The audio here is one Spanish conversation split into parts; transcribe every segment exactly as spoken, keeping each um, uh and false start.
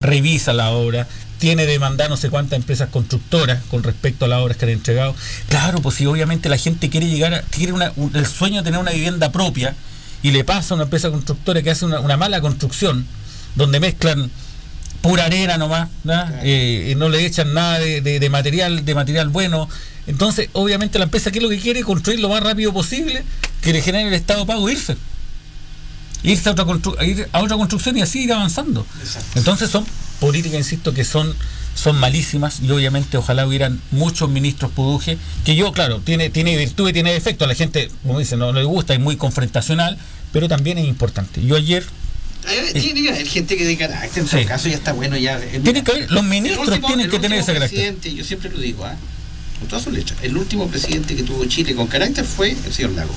revisa la obra, tiene demandada no sé cuántas empresas constructoras con respecto a las obras que han entregado. Claro, pues si obviamente la gente quiere llegar a, tiene una, un, el sueño de tener una vivienda propia, y le pasa a una empresa constructora que hace una, una mala construcción, donde mezclan pura arena nomás, ¿no? Claro. Eh, no le echan nada de, de, de material de material bueno. Entonces obviamente la empresa, ¿qué es lo que quiere? Construir lo más rápido posible, que le genere el Estado pago, irse irse a otra, constru- a ir a otra construcción y así ir avanzando. Exacto. Entonces son políticas, insisto, que son son malísimas, y obviamente ojalá hubieran muchos ministros Puduje, que yo, claro, tiene tiene virtud y tiene defecto, a la gente, como dicen, no, no le gusta, es muy confrontacional, pero también es importante. Yo ayer tiene que haber gente que de carácter, en todo sí. caso ya está bueno ya. Tiene que haber, los ministros último, tienen que tener ese carácter. Yo siempre lo digo, ¿eh? con todas sus letras, el último presidente que tuvo Chile con carácter fue el señor Lago.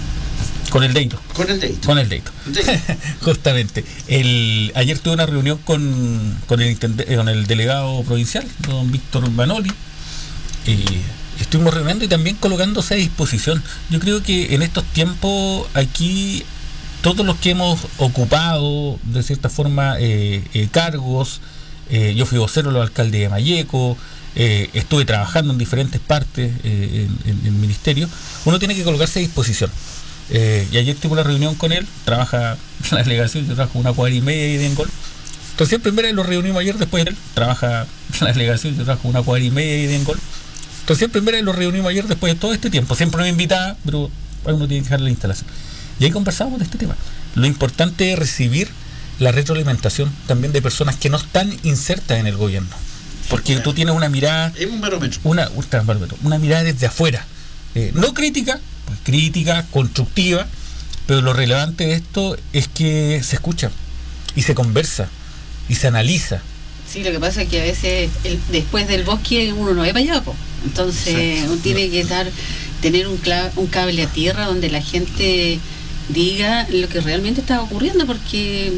Con el deito. Con el deito. Con el deito. Justamente. El, ayer tuve una reunión con, con, el, con el delegado provincial, don Víctor Manoli. Eh, estuvimos reuniendo y también colocándose a disposición. Yo creo que en estos tiempos aquí todos los que hemos ocupado de cierta forma eh, eh, cargos, eh, yo fui vocero del alcalde de Mayeco, eh, estuve trabajando en diferentes partes eh, en, en el ministerio, uno tiene que colocarse a disposición. Eh, y ayer tuve una reunión con él, trabaja en la delegación, yo trabajo una cuadra y media de Engol. Entonces primero lo reunimos ayer, después él trabaja en la delegación, yo trabajo una cuadra y media de Engol. Entonces primero lo reunimos ayer después de todo este tiempo, siempre me invitaba, pero uno tiene que dejar la instalación. Y ahí conversábamos de este tema. Lo importante es recibir la retroalimentación también de personas que no están insertas en el gobierno, porque sí, tú tienes una mirada, es un barómetro, una, un barómetro, una mirada desde afuera, eh, no crítica, pues crítica, constructiva, pero lo relevante de esto es que se escucha y se conversa y se analiza. Sí, lo que pasa es que a veces el, después del bosque uno no ve para allá, po. Entonces sí, uno tiene que dar, tener un, cla- un cable a tierra donde la gente diga lo que realmente está ocurriendo, porque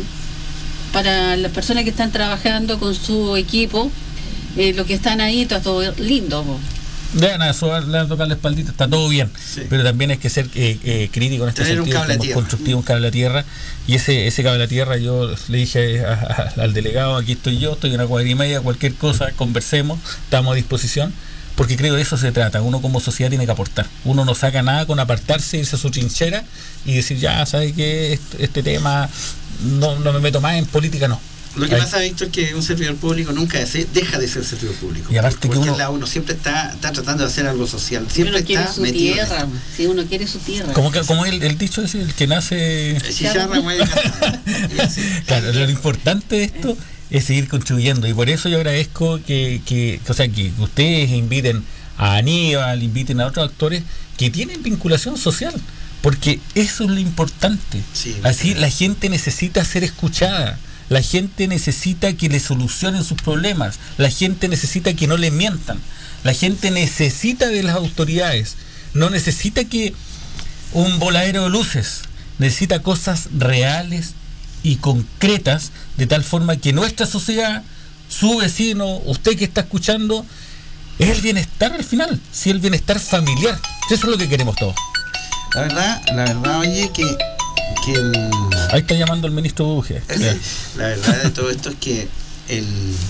para las personas que están trabajando con su equipo, eh, lo que están ahí está todo lindo, po. Le van a sobar, le van a tocar la espaldita, está todo bien, sí. Pero también hay que ser eh, eh, crítico en este tener sentido, como constructivo, un cable a tierra, y ese ese cable a tierra yo le dije a, a, al delegado, aquí estoy yo, estoy en una cuadra y media, cualquier cosa, conversemos, estamos a disposición, porque creo que de eso se trata. Uno como sociedad tiene que aportar, uno no saca nada con apartarse, irse a su trinchera y decir, ya, ¿sabe qué? Este, este tema, no, no me meto más en política, no. Lo que Ahí. pasa, Víctor, es que un servidor público nunca deja de ser servidor público. Y aparte porque que uno, la uno siempre está, está tratando de hacer algo social. Siempre uno quiere está su metido. tierra, si uno quiere su tierra. Como, que, como el, el dicho ese, el que nace... Chicharra, mueve casada. Claro, lo importante de esto es seguir contribuyendo. Y por eso yo agradezco que, que, que, o sea, que ustedes inviten a Aníbal, inviten a otros actores que tienen vinculación social. Porque eso es lo importante. Sí, así la gente necesita ser escuchada. La gente necesita que le solucionen sus problemas. La gente necesita que no le mientan. La gente necesita de las autoridades. No necesita que un voladero de luces. Necesita cosas reales y concretas, de tal forma que nuestra sociedad, su vecino, usted que está escuchando, es el bienestar al final. Sí, el bienestar familiar. Eso es lo que queremos todos. La verdad, la verdad, oye, que... que el... Ahí está llamando el ministro Puduje. La verdad de todo esto es que el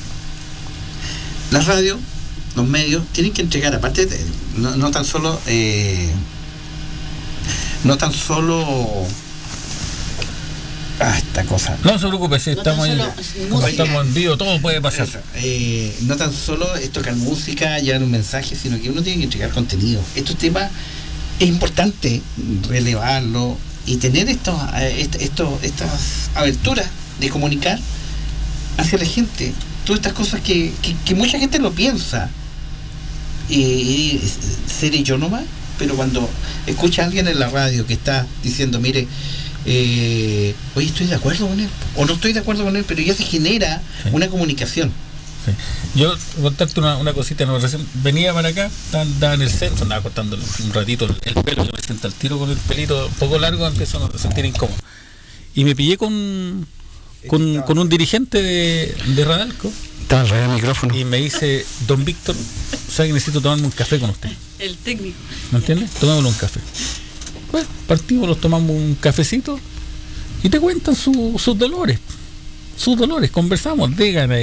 la radio, los medios tienen que entregar, aparte de, no, no tan solo eh, no tan solo ah, esta cosa. No se preocupe, si no estamos ahí, como estamos en vivo, todo puede pasar. Eso, eh, no tan solo es tocar música, llevar un mensaje, sino que uno tiene que entregar contenido. Estos temas es importante relevarlo y tener estos, estos, estas aberturas de comunicar hacia la gente todas estas cosas que, que, que mucha gente lo piensa y, y seré yo nomás, pero cuando escucha a alguien en la radio que está diciendo, mire, eh, oye, estoy de acuerdo con él o no estoy de acuerdo con él, pero ya se genera sí. una comunicación. Sí. Yo contarte una, una cosita, no, recién venía para acá, andaba en el centro, andaba cortando un ratito el, el pelo, yo me siento al tiro con el pelito un poco largo, empiezo a sentir incómodo. Y me pillé con con, con un dirigente de, de Radalco. Estaba al revés del micrófono. Y me dice, don Víctor, ¿sabe que necesito tomarme un café con usted? El técnico. ¿Me entiendes? Tomémosle un café. Bueno, partimos, los tomamos un cafecito y te cuentan su, sus dolores. Sus dolores, conversamos, díganme.